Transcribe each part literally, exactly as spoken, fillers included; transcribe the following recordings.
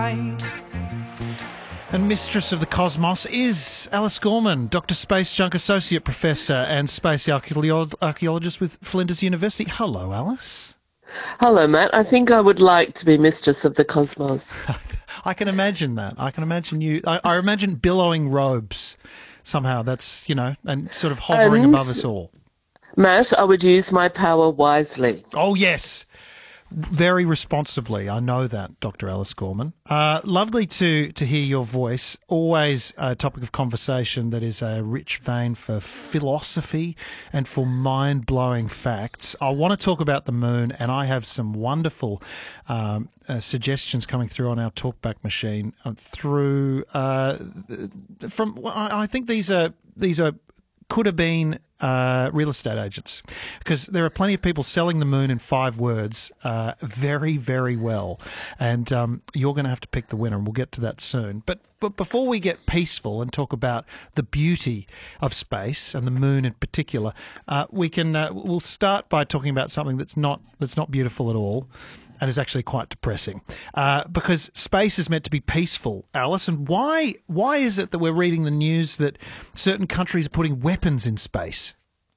And Mistress of the Cosmos is Alice Gorman, Doctor Space Junk Associate Professor and Space Archaeolo- Archaeologist with Flinders University. Hello, Alice. Hello, Matt. I think I would like to be Mistress of the Cosmos. I can imagine that. I can imagine you. I, I imagine billowing robes somehow. That's, you know, and sort of hovering And, above us all. Matt, I would use my power wisely. Oh, yes. Very responsibly. I know that, Doctor Alice Gorman. Uh, lovely to, to hear your voice. Always a topic of conversation that is a rich vein for philosophy and for mind-blowing facts. I want to talk about the moon, and I have some wonderful um, uh, suggestions coming through on our talkback machine uh, through uh, from. I think these are these are could have been uh, real estate agents, because there are plenty of people selling the moon in five words uh, very, very well. And um, you're going to have to pick the winner, and we'll get to that soon. But but before we get peaceful and talk about the beauty of space and the moon in particular, uh, we can uh, we'll start by talking about something that's not that's not beautiful at all, and is actually quite depressing, uh, because space is meant to be peaceful, Alice. And why why is it that we're reading the news that certain countries are putting weapons in space?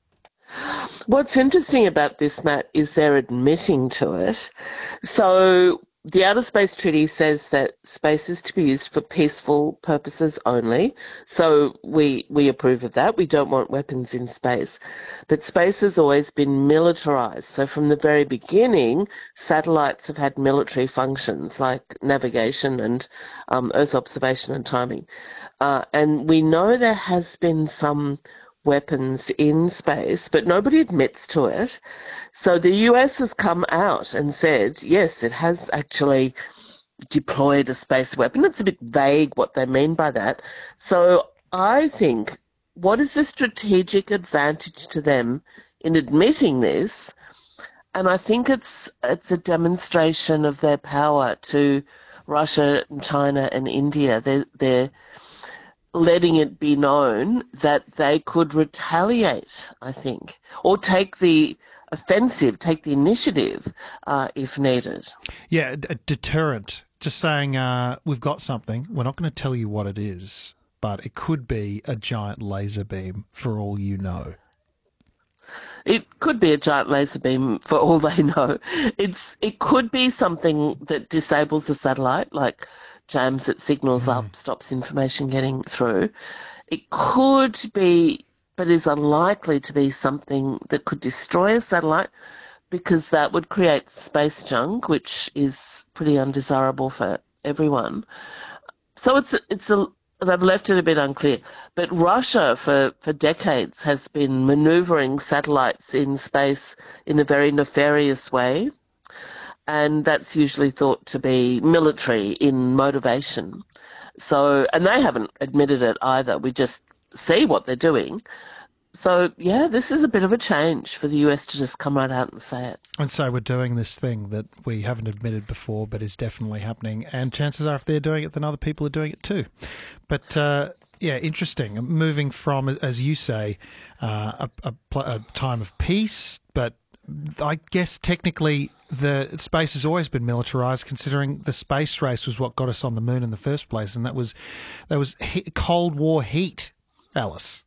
What's interesting about this, Matt, is they're admitting to it. So the Outer Space Treaty says that space is to be used for peaceful purposes only. So we we approve of that. We don't want weapons in space. But space has always been militarized. So from the very beginning, satellites have had military functions like navigation and um, Earth observation and timing. Uh, and we know there has been some weapons in space, but nobody admits to it. So the U S has come out and said, yes, it has actually deployed a space weapon. It's a bit vague what they mean by that. So I think, what is the strategic advantage to them in admitting this? And I think it's it's a demonstration of their power to Russia, China and India. They're, they're letting it be known that they could retaliate, I think, or take the offensive, take the initiative uh, if needed. Yeah, a deterrent. Just saying, uh, we've got something. We're not going to tell you what it is, but it could be a giant laser beam for all you know. It could be a giant laser beam for all they know. It's It could be something that disables the satellite, like jams it, signals mm. up, stops information getting through. It could be, but is unlikely to be, something that could destroy a satellite, because that would create space junk, which is pretty undesirable for everyone. So it's it's a they've left it a bit unclear. But Russia, for, for decades, has been manoeuvring satellites in space in a very nefarious way. And that's usually thought to be military in motivation. So, and they haven't admitted it either. We just see what they're doing. So, yeah, this is a bit of a change for the U S to just come right out and say it. And so we're doing this thing that we haven't admitted before, but is definitely happening. And chances are, if they're doing it, then other people are doing it too. But, uh, yeah, interesting. Moving from, as you say, uh, a, a, a time of peace, but I guess technically the space has always been militarized, considering the space race was what got us on the moon in the first place, and that was that was he- Cold War heat, Alice.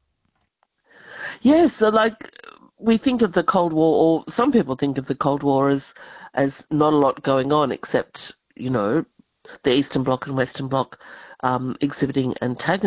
Yes, so like we think of the Cold War, or some people think of the Cold War as as not a lot going on, except, you know, the Eastern Bloc and Western Bloc um, exhibiting antagonism.